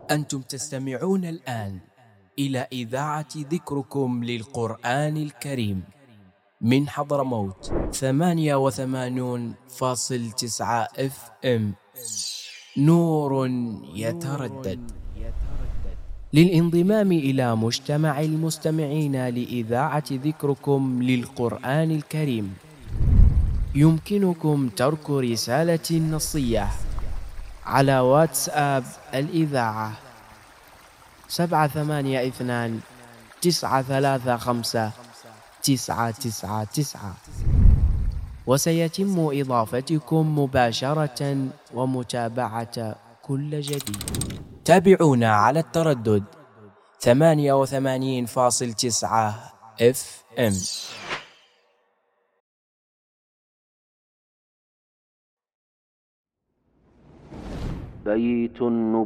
أنتم تستمعون الآن إلى إذاعة ذكركم للقرآن الكريم من حضرموت 88.9 FM. نور يتردد. للانضمام إلى مجتمع المستمعين لإذاعة ذكركم للقرآن الكريم يمكنكم ترك رسالة نصية على واتساب الإذاعة 782-935-999، وسيتم إضافتكم مباشرة ومتابعة كل جديد. تابعونا على التردد 88.9 FM. بيت النبوة.